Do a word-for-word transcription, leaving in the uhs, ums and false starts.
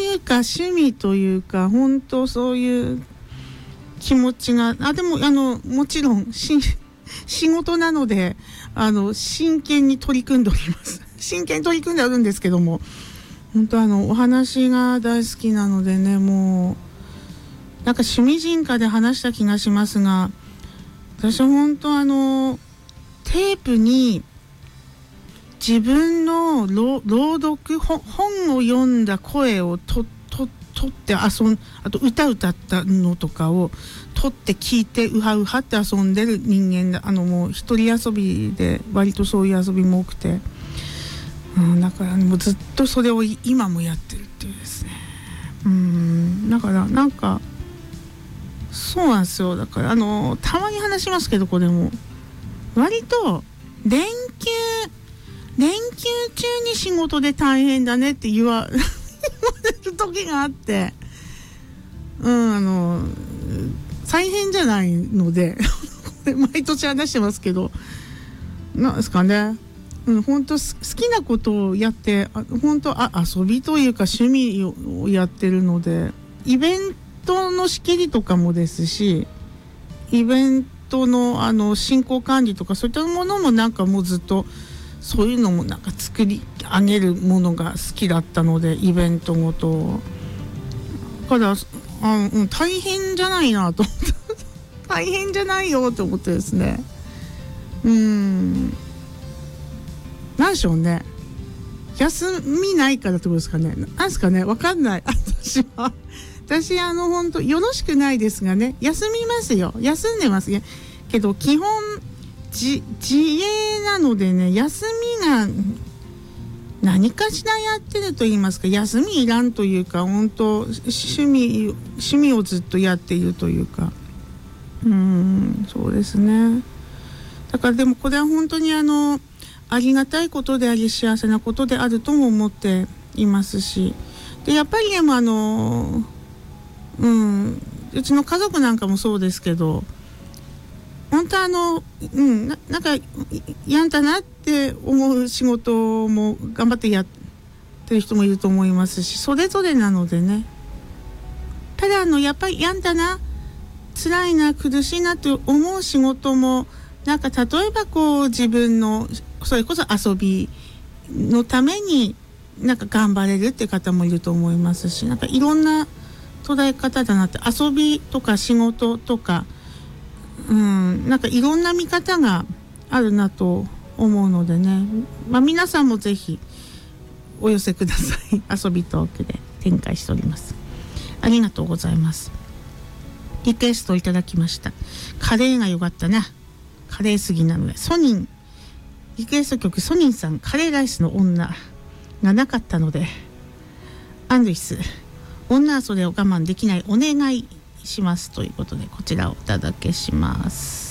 いうか趣味というか本当そういう気持ちがあでもあのもちろんし仕事なのであの真剣に取り組んでおります真剣に取り組んであるんですけども本当あのお話が大好きなのでねもうなんか趣味人家で話した気がしますが私は本当あのテープに自分の朗読本を読んだ声をとと撮って遊んあと歌歌ったのとかを撮って聞いてウハウハって遊んでる人間であのもう一人遊びで割とそういう遊びも多くて、うん、だからもうずっとそれを今もやってるっていうですねうんだからなんかそうなんですよだからあのたまに話しますけどこれも割と連休連休中に仕事で大変だねって言われる時があってうんあの大変じゃないので毎年話してますけどなんですかねうん本当好きなことをやって本当あ遊びというか趣味をやってるのでイベントの仕切りとかもですしイベントのあの進行管理とかそういったものもなんかもうずっとそういうのもなんか作り上げるものが好きだったのでイベントごとだからあ、うん、大変じゃないなと思って大変じゃないよと思ってですねうーん何でしょうね休みないからってことですかねなんですかねわかんない私は私あの本当よろしくないですがね休みますよ休んでますねけど基本自, 自営なのでね休みが何かしらやってると言いますか休みいらんというか本当趣味趣味をずっとやっているというかうーんそうですねだからでもこれは本当にあのありがたいことであり幸せなことであるとも思っていますしでやっぱりでもあのうんうちの家族なんかもそうですけど本当あの、うん、な, なんかやんだなって思う仕事も頑張ってやってる人もいると思いますしそれぞれなのでねただあのやっぱりやんだな辛いな苦しいなと思う仕事もなんか例えばこう自分のそれこそ遊びのためになんか頑張れるって方もいると思いますしなんかいろんな捉え方だなって遊びとか仕事とかうん、なんかいろんな見方があるなと思うのでね、まあ、皆さんもぜひお寄せください遊びトークで展開しておりますありがとうございますリクエストをいただきましたカレーが良かったなカレーすぎなのでソニンリクエスト曲ソニンさんカレーライスの女がなかったのでアンドリス女はそれを我慢できないお願いしますということでこちらをお届けします。